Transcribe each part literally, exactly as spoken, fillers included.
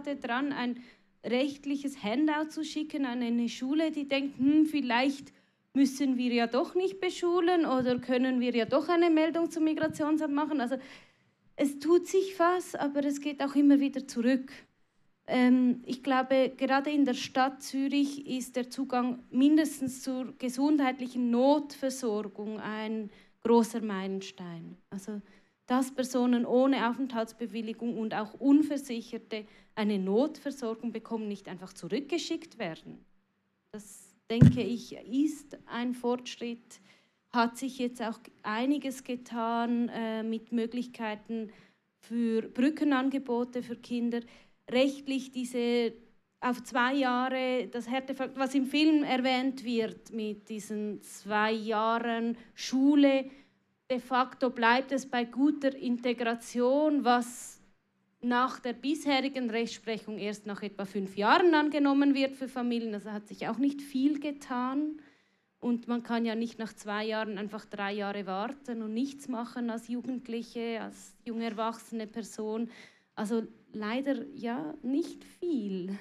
gerade dran, ein rechtliches Handout zu schicken an eine Schule, die denkt, hm, vielleicht müssen wir ja doch nicht beschulen oder können wir ja doch eine Meldung zum Migrationsamt machen. Also es tut sich was, aber es geht auch immer wieder zurück. Ähm, ich glaube, gerade in der Stadt Zürich ist der Zugang mindestens zur gesundheitlichen Notversorgung ein großer Meilenstein. Also dass Personen ohne Aufenthaltsbewilligung und auch Unversicherte eine Notversorgung bekommen, nicht einfach zurückgeschickt werden. Das, denke ich, ist ein Fortschritt. Hat sich jetzt auch einiges getan äh, mit Möglichkeiten für Brückenangebote für Kinder. Rechtlich diese auf zwei Jahre, das Härtefall, was im Film erwähnt wird, mit diesen zwei Jahren Schule, de facto bleibt es bei guter Integration, was nach der bisherigen Rechtsprechung erst nach etwa fünf Jahren angenommen wird für Familien. Also hat sich auch nicht viel getan. Und man kann ja nicht nach zwei Jahren einfach drei Jahre warten und nichts machen als Jugendliche, als junge erwachsene Person. Also leider ja nicht viel.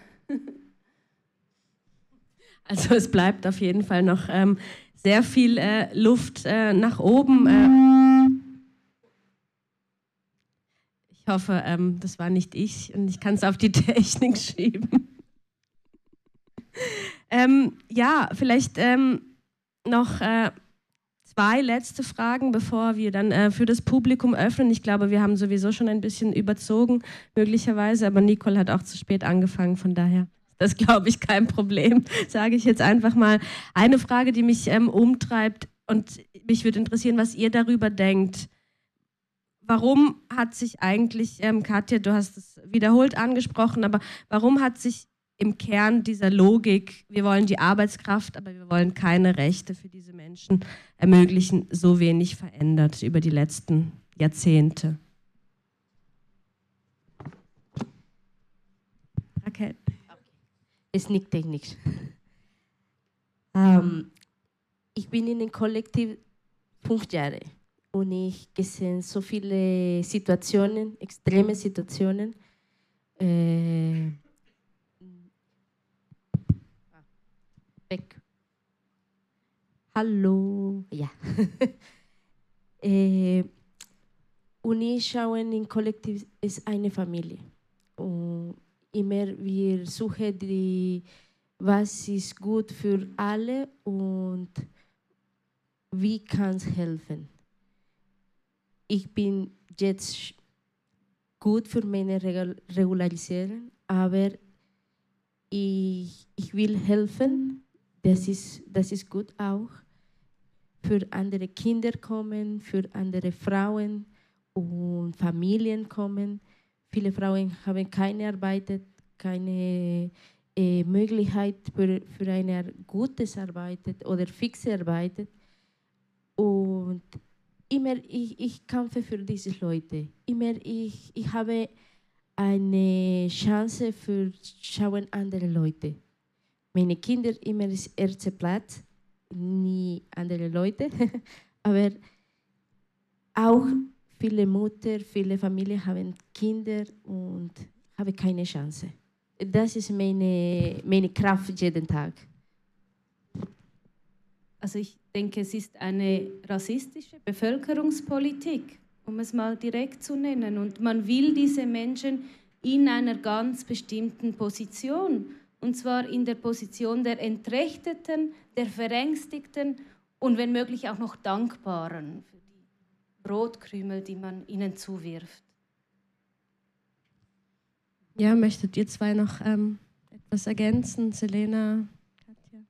Also es bleibt auf jeden Fall noch ähm, sehr viel äh, Luft äh, nach oben. Äh, ich hoffe, ähm, das war nicht ich und ich kann es auf die Technik schieben. ähm, ja, vielleicht ähm, noch äh, zwei letzte Fragen, bevor wir dann äh, für das Publikum öffnen. Ich glaube, wir haben sowieso schon ein bisschen überzogen, möglicherweise, aber Nicole hat auch zu spät angefangen, von daher. Das glaube ich kein Problem, sage ich jetzt einfach mal. Eine Frage, die mich ähm, umtreibt und mich würde interessieren, was ihr darüber denkt. Warum hat sich eigentlich, ähm, Katja, du hast es wiederholt angesprochen, aber warum hat sich im Kern dieser Logik, wir wollen die Arbeitskraft, aber wir wollen keine Rechte für diese Menschen ermöglichen, so wenig verändert über die letzten Jahrzehnte? Raquel. Ist nicht technisch. ähm, ich bin in einem Kollektiv fünf Jahre und ich gesehen so viele Situationen, extreme Situationen. Äh, weg. Hallo. Ja. äh, und ich schaue in Kollektiv ist eine Familie. Und immer wir suchen die, was ist gut für alle und wie kann es helfen. Ich bin jetzt gut für meine Regularisierung, aber ich, ich will helfen, das ist, das ist gut auch, für andere Kinder kommen, für andere Frauen und Familien kommen. Viele Frauen haben keine Arbeit, keine äh, Möglichkeit für, für eine gute Arbeit oder fixe Arbeit. Und immer ich, ich kämpfe für diese Leute. Immer ich, ich habe eine Chance für schauen andere Leute. Meine Kinder immer ist erster Platz, nie andere Leute. Aber auch viele Mütter, viele Familien haben Kinder und haben keine Chance. Das ist meine, meine Kraft jeden Tag. Also ich denke, es ist eine rassistische Bevölkerungspolitik, um es mal direkt zu nennen. Und man will diese Menschen in einer ganz bestimmten Position, und zwar in der Position der Entrechteten, der Verängstigten und wenn möglich auch noch Dankbaren für die Brotkrümel, die man ihnen zuwirft. Ja, möchtet ihr zwei noch ähm, etwas ergänzen? Selena, Katja?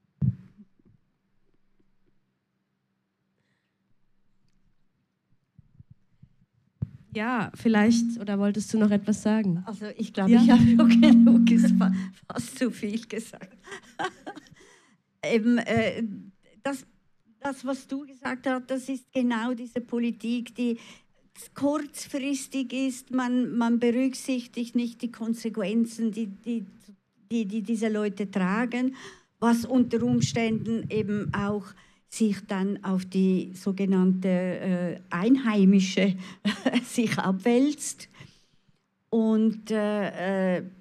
Ja, vielleicht, oder wolltest du noch etwas sagen? Also ich glaube, ja? ich habe schon genug, ist fast zu viel gesagt. Eben, äh, das, das, was du gesagt hast, das ist genau diese Politik, die kurzfristig ist, man, man berücksichtigt nicht die Konsequenzen, die, die, die, die diese Leute tragen, was unter Umständen eben auch sich dann auf die sogenannte äh, Einheimische sich abwälzt. Und äh,